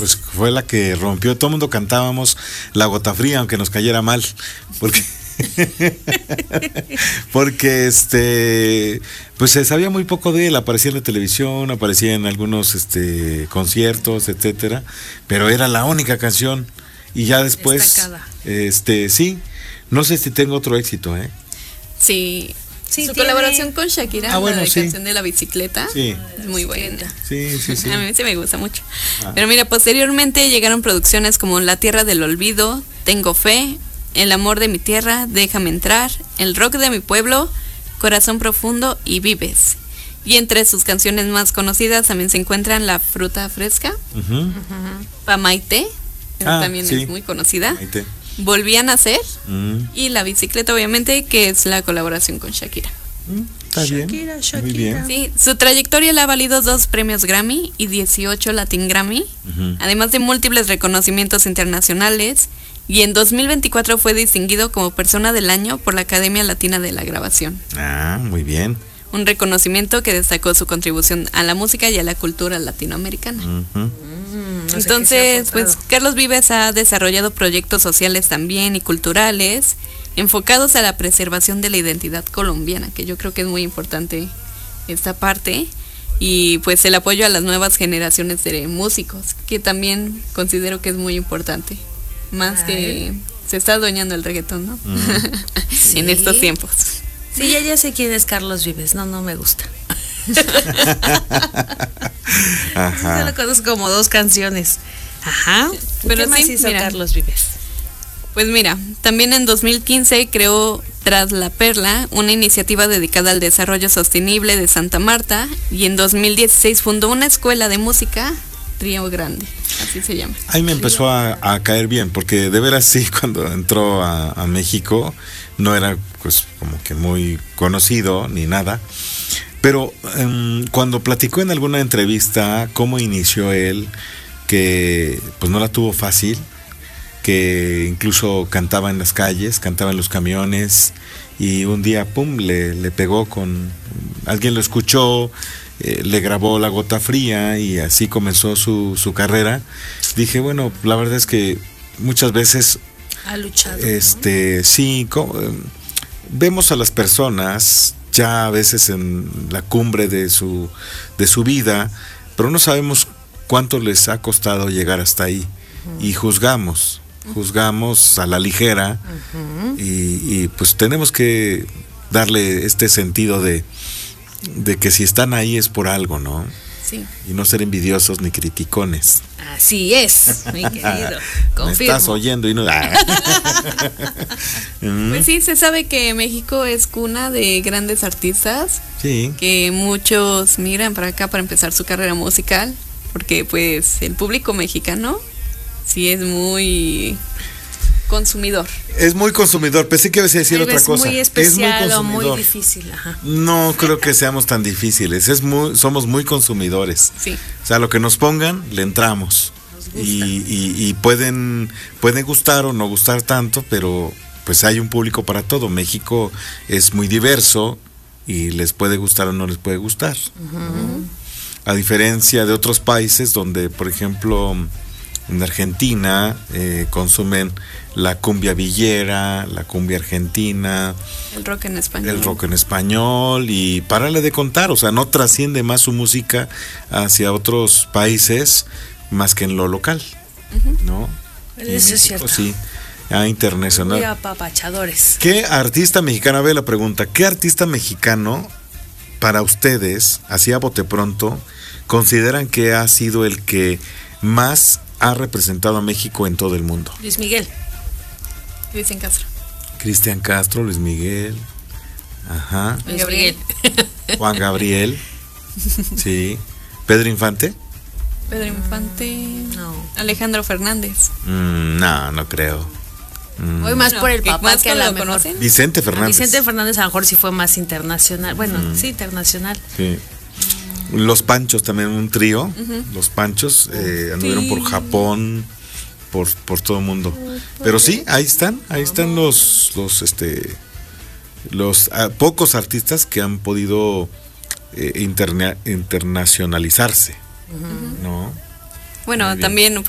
Pues fue la que rompió, todo el mundo cantábamos La Gota Fría, aunque nos cayera mal, porque pues se sabía muy poco de él, aparecía en la televisión, aparecía en algunos conciertos, etcétera, pero era la única canción y ya después sí, no sé si tengo otro éxito, Sí, su tiene colaboración con Shakira, la sí. canción de la bicicleta, sí, es muy buena. sí. A mí sí me gusta mucho. Pero mira, posteriormente llegaron producciones como La Tierra del Olvido, Tengo Fe, El Amor de mi Tierra, Déjame Entrar, El Rock de mi Pueblo, Corazón Profundo y Vives. Y entre sus canciones más conocidas también se encuentran La Fruta Fresca, Pamaité, pero también es muy conocida, Maite. Volví a Nacer, y La Bicicleta, obviamente, que es la colaboración con Shakira. Está bien, Shakira. muy bien. Sí, su trayectoria le ha valido 2 premios Grammy y 18 Latin Grammy, además de múltiples reconocimientos internacionales, y en 2024 fue distinguido como Persona del Año por la Academia Latina de la Grabación. Muy bien. Un reconocimiento que destacó su contribución a la música y a la cultura latinoamericana. Entonces, pues Carlos Vives ha desarrollado proyectos sociales también y culturales enfocados a la preservación de la identidad colombiana, que yo creo que es muy importante esta parte, y pues el apoyo a las nuevas generaciones de músicos, que también considero que es muy importante, más que se está adueñando el reggaetón, ¿no? En estos tiempos. Sí, ya sé quién es Carlos Vives, no me gusta. Ajá. Yo lo conozco como 2 canciones. Pero ¿qué más hizo Carlos Vives? Pues mira, también en 2015 creó Tras la Perla, una iniciativa dedicada al desarrollo sostenible de Santa Marta, y en 2016 fundó una escuela de música, Río Grande, así se llama. Ahí me empezó a caer bien, porque de veras sí, cuando entró a México no era pues como que muy conocido ni nada, pero cuando platicó en alguna entrevista cómo inició él, que pues no la tuvo fácil, que incluso cantaba en las calles, cantaba en los camiones, y un día pum, le pegó con, alguien lo escuchó, le grabó La Gota Fría y así comenzó su carrera. Dije, bueno, la verdad es que muchas veces ha luchado, sí, vemos a las personas ya a veces en la cumbre de su vida, pero no sabemos cuánto les ha costado llegar hasta ahí, y juzgamos a la ligera, y pues tenemos que darle este sentido de que si están ahí es por algo, ¿no? Sí. Y no ser envidiosos ni criticones. Así es, mi querido. Confirmo. Me estás oyendo y no. Pues sí, se sabe que México es cuna de grandes artistas. Sí. Que muchos migran para acá para empezar su carrera musical, porque pues el público mexicano sí es muy consumidor. Es muy consumidor, pensé que ibas a decir otra cosa. Muy especial, es muy muy difícil. No creo que seamos tan difíciles, somos muy consumidores. Sí. O sea, lo que nos pongan, le entramos. Y pueden gustar o no gustar tanto, pero pues hay un público para todo. México es muy diverso y les puede gustar o no les puede gustar. A diferencia de otros países donde, por ejemplo, en Argentina consumen la cumbia villera, la cumbia argentina, el rock en español, y párale de contar, o sea, no trasciende más su música hacia otros países más que en lo local, ¿no? Eso es cierto. Sí, internacional. Muy apapachadores. ¿Qué artista mexicano, a ver la pregunta, qué artista mexicano para ustedes, así a bote pronto, consideran que ha sido el que más ha representado a México en todo el mundo? Luis Miguel. Cristian Castro, Luis Miguel. Ajá. Juan Gabriel. Sí. Pedro Infante. No. Alejandro Fernández. No creo. Voy más por el papá que la lo conocen. Vicente Fernández. Vicente Fernández a lo mejor sí fue más internacional. Bueno, sí, internacional. Sí. Los Panchos también, un trío. Los Panchos anduvieron por Japón, por todo el mundo. Pero sí, ahí están los pocos artistas que han podido internacionalizarse, ¿no? Bueno, también